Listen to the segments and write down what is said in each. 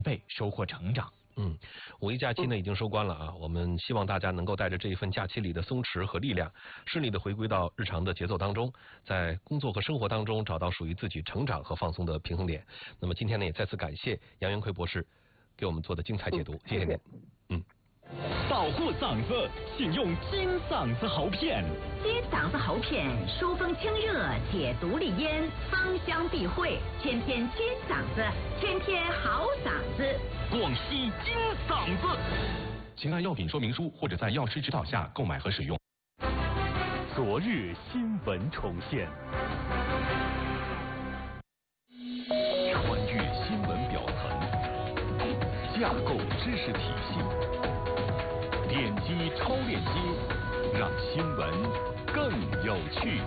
倍收获成长。 五一假期呢已经收官了啊，我们希望大家能够带着这一份假期里的松弛和力量，顺利的回归到日常的节奏当中，在工作和生活当中找到属于自己成长和放松的平衡点。那么今天呢也再次感谢杨元奎博士给我们做的精彩解读，谢谢您。 保护嗓子，请用金嗓子喉片。 金嗓子喉片疏风清热，解毒利咽，芳香避秽，天天金嗓子，天天好嗓子。 广西金嗓子， 请按药品说明书或者在药师指导下购买和使用。 昨日新闻重现，穿越新闻表层，架构知识体系，点击超链接，让新闻更有趣。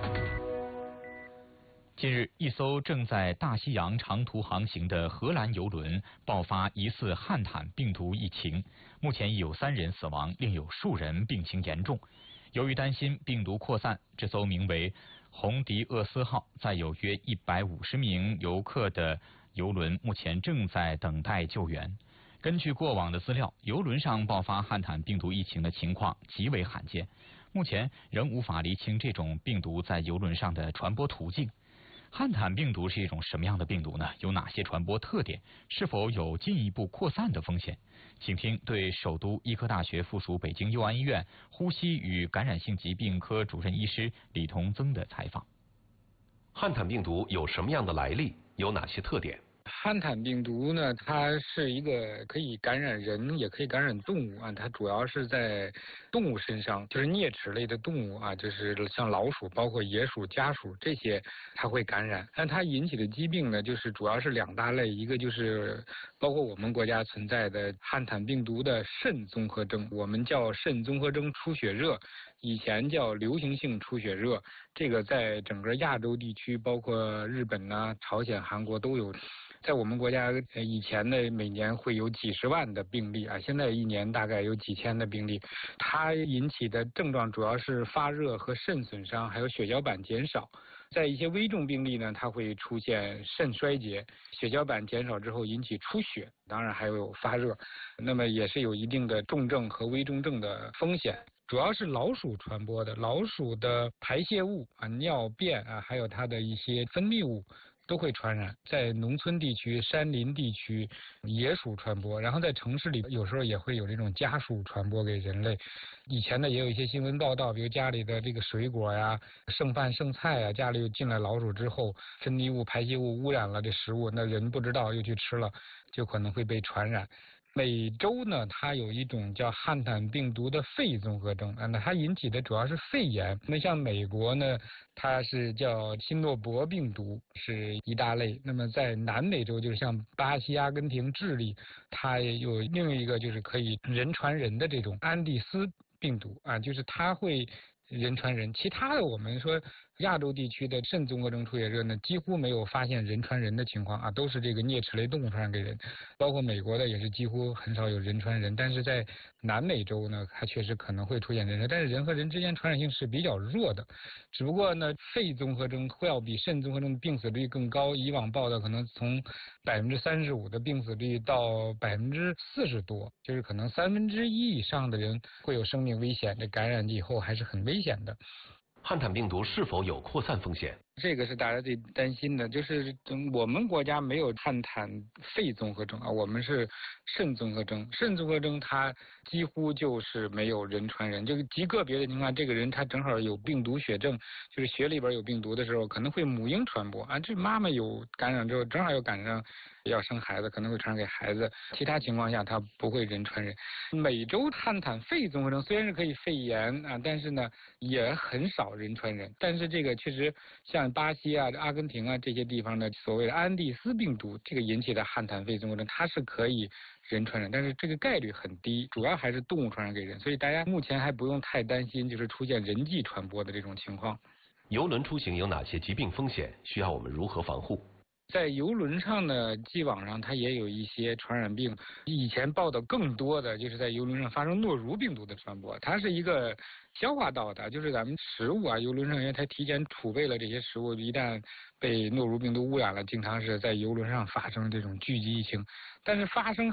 近日，一艘正在大西洋长途航行的荷兰邮轮爆发疑似汉坦病毒疫情，目前已有3人死亡，另有数人病情严重。由于担心病毒扩散，这艘名为红迪厄斯号载有约150名游客的邮轮目前正在等待救援。根据过往的资料，邮轮上爆发汉坦病毒疫情的情况极为罕见，目前仍无法厘清这种病毒在邮轮上的传播途径。汉坦病毒是一种什么样的病毒呢？有哪些传播特点？是否有进一步扩散的风险？请听对首都医科大学附属北京佑安医院呼吸与感染性疾病科主任医师李同增的采访。 汉坦病毒有什么样的来历？有哪些特点？ 汉坦病毒呢，它是一个可以感染人也可以感染动物啊，它主要是在动物身上，就是啮齿类的动物啊，就是像老鼠、包括野鼠、家鼠这些，它会感染。但它引起的疾病呢，就是主要是2大类，一个就是包括我们国家存在的汉坦病毒的肾综合征，我们叫肾综合征出血热，以前叫流行性出血热，这个在整个亚洲地区，包括日本啊、朝鲜、韩国都有。在我们国家以前呢，每年会有几十万的病例啊，现在1年大概有几千的病例。它引起的症状主要是发热和肾损伤，还有血小板减少。在一些危重病例呢，它会出现肾衰竭，血小板减少之后引起出血，当然还有发热，那么也是有一定的重症和危重症的风险。主要是老鼠传播的，老鼠的排泄物啊、尿便啊，还有它的一些分泌物都会传染。在农村地区、山林地区，野鼠传播，然后在城市里有时候也会有这种家鼠传播给人类。以前呢也有一些新闻报道，比如家里的这个水果呀、剩饭剩菜啊，家里又进来老鼠之后，分泌物、排泄物污染了这食物，那人不知道又去吃了，就可能会被传染。美洲呢，它有一种叫汉坦病毒的肺综合征啊，那它引起的主要是肺炎。那像美国呢，它是叫新诺伯病毒，是一大类。那么在南美洲，就是像巴西、阿根廷、智利，它也有另一个就是可以人传人的这种安第斯病毒啊，就是它会人传人。其他的我们说亚洲地区的肾综合征出血热呢，几乎没有发现人传人的情况啊，都是这个啮齿类动物传染给人。包括美国的也是几乎很少有人传人，但是在南美洲呢，它确实可能会出现人传，但是人和人之间传染性是比较弱的。只不过呢，肺综合征会要比肾综合征的病死率更高，以往报道可能从35%的病死率到40%多，就是可能1/3以上的人会有生命危险，这感染以后还是很危险的。 汉坦病毒是否有扩散风险？ 这个是大家最担心的，就是我们国家没有汉坦肺综合征啊，我们是肾综合征。肾综合征它几乎就是没有人传人，这个极个别的情况，这个人他正好有病毒血症，就是血里边有病毒的时候，可能会母婴传播啊，这妈妈有感染之后，正好有感染要生孩子，可能会传染给孩子。其他情况下它不会人传人。美洲汉坦肺综合征虽然是可以肺炎啊，但是呢也很少人传人。但是这个确实像巴西啊、阿根廷啊这些地方的所谓的安第斯病毒，这个引起的汉坦肺综合征，它是可以人传染，但是这个概率很低，主要还是动物传染给人，所以大家目前还不用太担心，就是出现人际传播的这种情况。 邮轮出行有哪些疾病风险？需要我们如何防护？ 在邮轮上呢，既往上它也有一些传染病。以前报道更多的就是在邮轮上发生诺如病毒的传播，它是一个消化道的，就是咱们食物啊，邮轮上因为它提前储备了这些食物，一旦被诺如病毒污染了，经常是在邮轮上发生这种聚集疫情。但是发生